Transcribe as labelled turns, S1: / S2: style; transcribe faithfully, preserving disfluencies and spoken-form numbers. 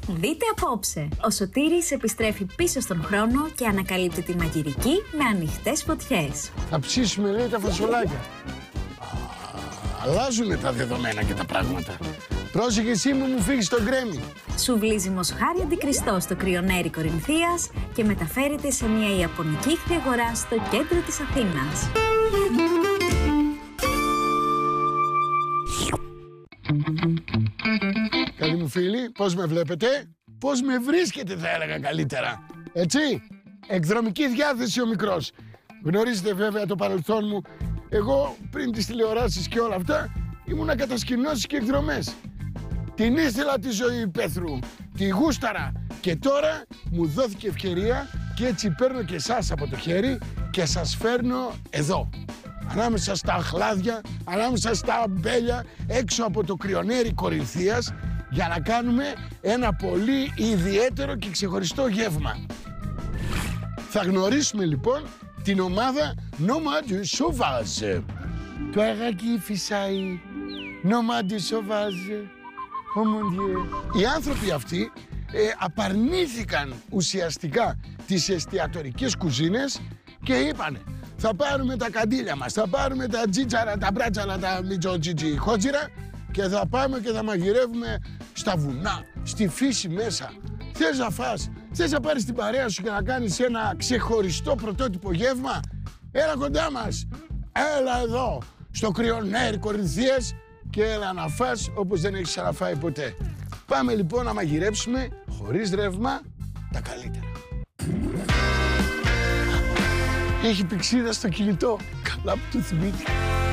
S1: Δείτε απόψε. Ο Σωτήρης επιστρέφει πίσω στον χρόνο και ανακαλύπτει τη μαγειρική με ανοιχτές φωτιές.
S2: Θα ψήσουμε, λέει, τα φασολάκια. Αλλάζουνε τα δεδομένα και τα πράγματα. Πρόσεχε εσύ μου, μου φύγεις τον γκρέμι.
S1: Σουβλίζει μοσχάρι αντικριστό στο κρυονέρι Κορινθίας και μεταφέρεται σε μια ιαπωνική χτιαγορά στο κέντρο της Αθήνας.
S2: Καλή μου φίλη, πώς με βλέπετε? Πώς με βρίσκετε, θα έλεγα καλύτερα. Έτσι, εκδρομική διάθεση ο μικρός. Γνωρίζετε βέβαια το παρελθόν μου. Εγώ πριν τις τηλεοράσεις και όλα αυτά ήμουνα κατασκηνώσεις και εκδρομές. Την ήθελα τη ζωή υπαίθρου, τη γούσταρα και τώρα μου δόθηκε ευκαιρία και έτσι παίρνω και εσάς από το χέρι και σας φέρνω εδώ. Ανάμεσα στα αχλάδια, ανάμεσα στα αμπέλια, έξω από το κρυονέρι Κορινθίας για να κάνουμε ένα πολύ ιδιαίτερο και ξεχωριστό γεύμα. Θα γνωρίσουμε λοιπόν την ομάδα Nomade Sauvage. Το αγάκι φυσάει, Nomade Sauvage. Oh mon Dieu. Οι άνθρωποι αυτοί ε, απαρνήθηκαν ουσιαστικά τις εστιατορικές κουζίνες και είπανε θα πάρουμε τα καντήλια μας, θα πάρουμε τα τζίτσαρα, τα μπράτσαρα, τα μιτζοτζιτζι χότζιρα και θα πάμε και θα μαγειρεύουμε στα βουνά, στη φύση μέσα. Θες να φας, θες να πάρεις την παρέα σου και να κάνεις ένα ξεχωριστό πρωτότυπο γεύμα? Έλα κοντά μας, έλα εδώ, στο κρυονέρι Κορινθίας και έλα να φας όπως δεν έχεις ξαναφάει ποτέ. Πάμε λοιπόν να μαγειρέψουμε χωρίς ρεύμα τα καλύτερα. Έχει πηξίδα στο κινητό, καλά που του θυμήθηκα.